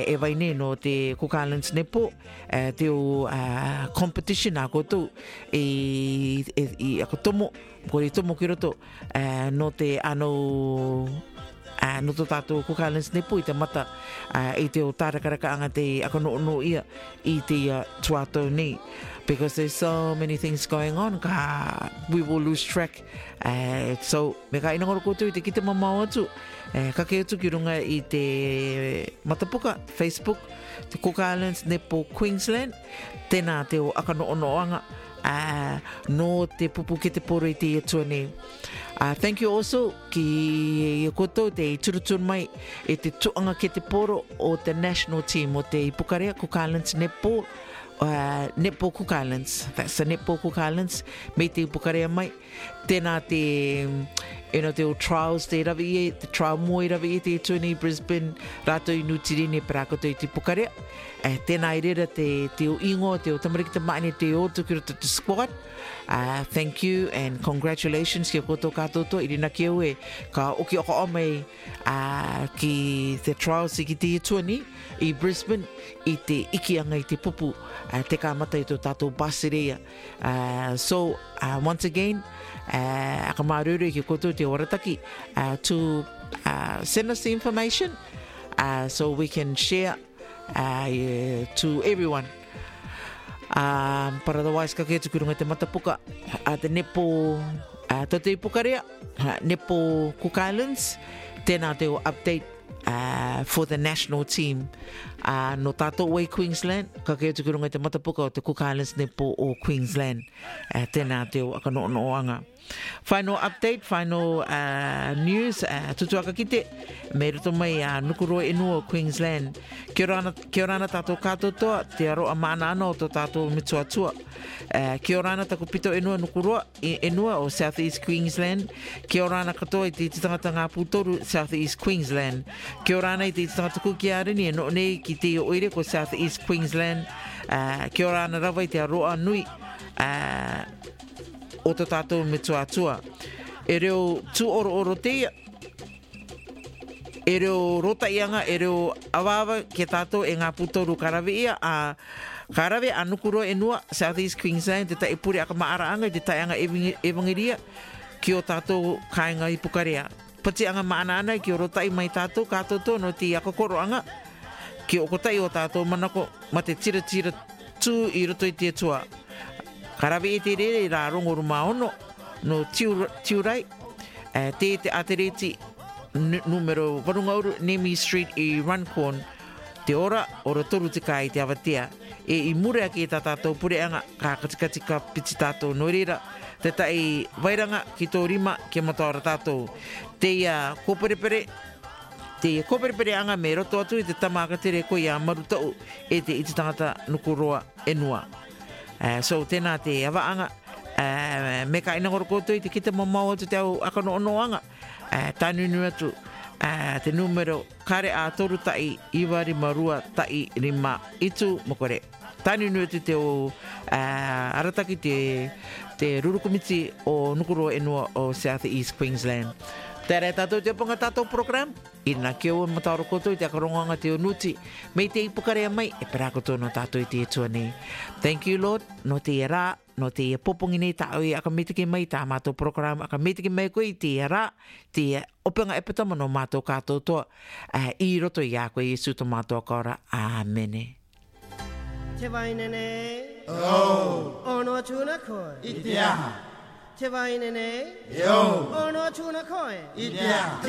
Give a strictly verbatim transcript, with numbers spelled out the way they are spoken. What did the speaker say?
e vai ne no te Cook Islands Nepo uh, te o uh, competition a kotou e, e, e a kotomo ko i tomo ki roto uh, no te ano uh, no to tātou Cook Islands Nepo i te mata uh, i te o tārakaraka anga te akono no ia i te uh, tuatou nei because there's so many things going on ka we will lose track uh, so me ka ina ngoro kotou i te kite mamau atu uh, ka ke atu ki runga i te matapuka Facebook te Cook Islands Nepo Queensland tēnā te o akano ono anga uh, no te pupu ki te poro i te atua nei uh, thank you also ki kotou te turuturu mai i te tuanga ki te poro o te national team o te ipukarea Cook Islands Nepo Uh, Netball Cook Islands, that's the Netball Cook Islands, me te upukarea mai, tēnā te, you know, te o trials te rawi e, te trial mo i rawi e te tūni Brisbane, rātou i nutirine parakoto i te pukarea, uh, tēnā i rera te, te o ingo, te o tamarikita maine, te o tuki roto te squad, uh, thank you and congratulations ki a koto kātoto, i rina ki au e, ka oki oko o mai uh, ki te trials i ki te tūni, i Brisbane, i te ikianga i te pupu, uh, te kāmata i tō tātou basirea. Uh, so, uh, once again, uh, akamāruru i ki koto te orataki uh, to uh, send us the information uh, so we can share uh, yeah, to everyone. Um, but otherwise, ka kei tukurunga te matapuka, uh, te Nepo, uh, tō te ipukarea, uh, Nepo Cook Islands, tēnā te o update Uh, for the national team uh, no tātou wai Queensland ka kei tukurunga te matapuka o te Cook Islands Nepo o Queensland uh, tēnā te o akano ono anga final update, final uh, news uh, tutuaka kite me ruto mai a uh, Nukuroa Inua o Queensland kia ora kia ora tātou kātotoa te aroa maana ana o tō tātou mituatua uh, kia ora taku pito Inua Nukuroa Inua o South East Queensland kia ora katoa i te tangata ngā putoru South East Queensland kia ora i te tangata kuki arini e no nei ki te oire ko South East Queensland uh, kia ora rawa i te aroa nui uh, o tō tātou me tuatua. E reo tū oro oro te, e reo rota ianga, e reo awawa ke tātou e ngā putoru karawe ia, a karawe a Nukuroa Inua, South East Queensland, te tai puri aka maaraanga, te tai anga ewangiria, ki o tātou kāinga i pukarea. Pati anga maana ana ki o rota i mai tātou, kātoto no ti akakoro anga, ki o kotai o tātou manako, ma te tira tira tū i roto i te tua. Karawe e te rere rā rongoru maono no tiurai, uh, te te atereti numero warungauru Nemi Street i Runcorn, te ora, ora toru te kai te awatea. E i mure aki e tā tātou pureanga ka katikati ka piti tātou no reira, te tai wairanga ki tō rima ki mataora tātou. Te ia kōperepere, te ia kōperepere anga me roto atu i te tamaka tere ko i a marutau e te iti tangata Nukuroa Inua. Uh, so tēnā te awaanga uh, me ka ina ngoro koutou i te kita mamau atu te au akano ono anga uh, tānunu atu uh, te numero kare a toru tai iwa rima rua tai rima itu mokore tānunu atu te o uh, arataki te, te rurukumiti o Nukuroa Inua o South East Queensland. Tērē tātou te ponga tātou program, i nā kia ua mataoro koutou i te akarongoanga te o nuti, mei te ipukarea mai, e pera koutou no tātou i te etua nei. Thank you Lord, no te e rā, no te e popongi nei tā oi aka metike mai tā mātou program, aka metike mai koe i te e rā, te e openga epatama no mātou kātou toa, uh, i roto i a koe Jesu to mātou akaora. Āmene. Te wainene, oh, ono tūna koe, i te aha. Te wainene, yo, ono tūna koe, i te aha.